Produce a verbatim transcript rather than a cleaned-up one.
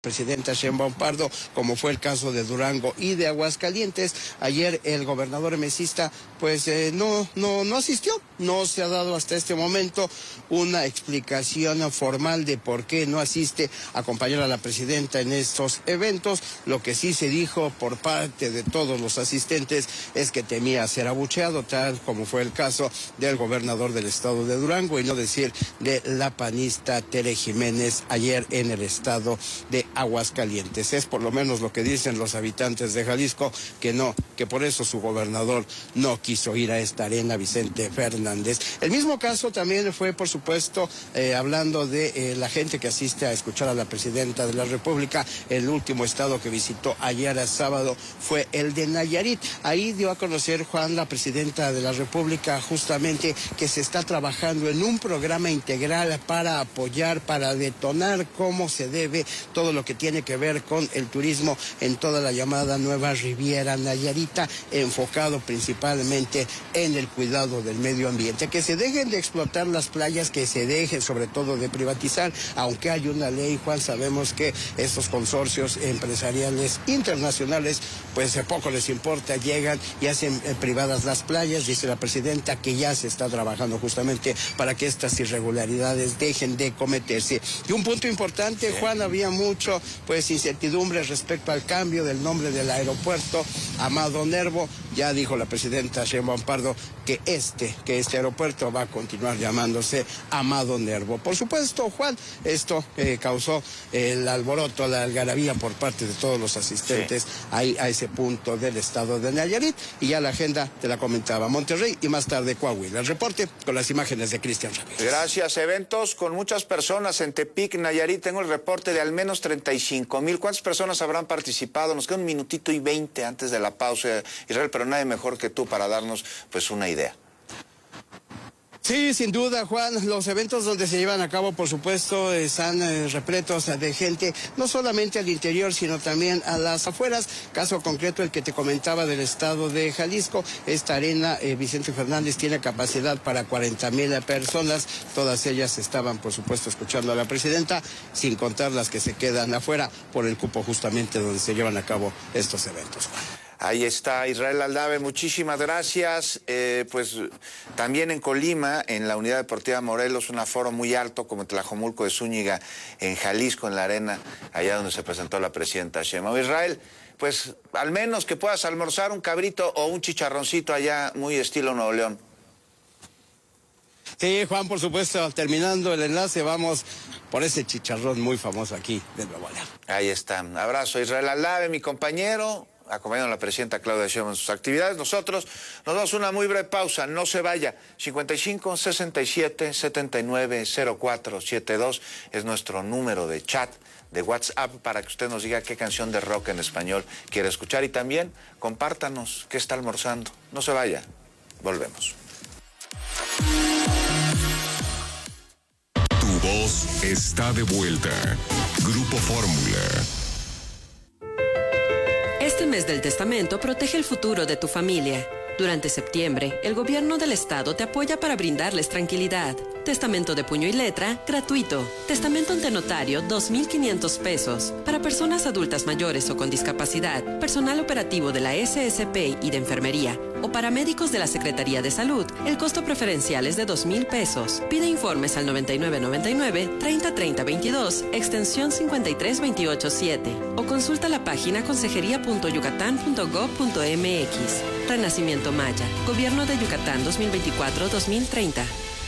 presidenta Sheinbaum Pardo, como fue el caso de Durango y de Aguascalientes. Ayer el gobernador emesista pues eh, no, no, no asistió, no se ha dado hasta este momento una explicación formal de por qué no asiste a acompañar a la presidenta en estos eventos. Lo que sí se dijo por parte de todos los asistentes es que temía ser abucheado, tal como fue el caso del gobernador del estado de Durango, y no decir de la panista Tere Jiménez ayer en el estado de Aguascalientes. Es por lo menos lo que dicen los habitantes de Jalisco, que no, que por eso su gobernador no quiso ir a esta arena, Vicente Fernández. El mismo caso también fue, por supuesto, eh, hablando de eh, la gente que asiste a escuchar a la presidenta de la República. El último estado que visitó ayer a sábado fue el de Nayarit. Ahí dio a conocer, Juan, la presidenta de la República, justamente que se está trabajando en un programa integral para apoyar, para detonar cómo se debe todo lo que tiene que ver con el turismo en toda la llamada Nueva Riviera Nayarita, enfocado principalmente en el cuidado del medio ambiente. Que se dejen de explotar las playas, que se dejen sobre todo de privatizar, aunque hay una ley, Juan, sabemos que estos consorcios empresariales internacionales pues poco les importa, llegan y hacen eh, privadas las playas. Dice la presidenta que ya se está trabajando justamente para que estas irregularidades dejen de cometerse. Y un punto importante, Juan, había mucho pues incertidumbre respecto al cambio del nombre del aeropuerto Amado Nervo. Ya dijo la presidenta Sheinbaum Pardo que este, que este aeropuerto va a continuar llamándose Amado Nervo. Por supuesto, Juan, esto eh, causó el alboroto, la algarabía por parte de todos los asistentes sí. ahí a ese punto del estado de Nayarit. Y ya la agenda te la comentaba, Monterrey y más tarde Coahuila. El reporte con las imágenes de Cristian Ramírez. Gracias. Eventos con muchas personas en Tepic, Nayarit. Tengo el reporte de al menos treinta y cinco mil. ¿Cuántas personas habrán participado? Nos queda un minutito y veinte antes de la pausa, Israel, pero nadie mejor que tú para darnos pues una idea. Sí, sin duda, Juan, los eventos donde se llevan a cabo, por supuesto, están eh, repletos de gente, no solamente al interior, sino también a las afueras. Caso concreto, el que te comentaba del estado de Jalisco, esta arena, eh, Vicente Fernández, tiene capacidad para cuarenta mil personas. Todas ellas estaban, por supuesto, escuchando a la presidenta, sin contar las que se quedan afuera por el cupo justamente donde se llevan a cabo estos eventos, Juan. Ahí está Israel Aldave, muchísimas gracias. Eh, pues también en Colima, en la Unidad Deportiva Morelos, un aforo muy alto como en Tlajomulco de Zúñiga, en Jalisco, en la arena, allá donde se presentó la presidenta Sheinbaum. Israel, pues al menos que puedas almorzar un cabrito o un chicharroncito allá, muy estilo Nuevo León. Sí, Juan, por supuesto, terminando el enlace, vamos por ese chicharrón muy famoso aquí de Nuevo León. Ahí está. Abrazo, Israel Aldave, mi compañero, acompañando a la presidenta Claudia Sheinbaum en sus actividades. Nosotros nos damos una muy breve pausa, no se vaya. cincuenta y cinco, sesenta y siete, setenta y nueve, cero cuatro setenta y dos es nuestro número de chat de WhatsApp para que usted nos diga qué canción de rock en español quiere escuchar, y también compártanos qué está almorzando. No se vaya, volvemos. Tu voz está de vuelta. Grupo Fórmula. Este mes del testamento protege el futuro de tu familia. Durante septiembre, el gobierno del estado te apoya para brindarles tranquilidad. Testamento de puño y letra, gratuito. Testamento ante notario, dos mil quinientos pesos. Para personas adultas mayores o con discapacidad, personal operativo de la S S P y de enfermería, o paramédicos de la Secretaría de Salud, el costo preferencial es de dos mil pesos. Pide informes al noventa y nueve noventa y nueve, treinta treinta veintidós, extensión cincuenta y tres veintiocho siete. O consulta la página consejería punto yucatán punto gob punto m x. Renacimiento Maya. Gobierno de Yucatán dos mil veinticuatro a dos mil treinta.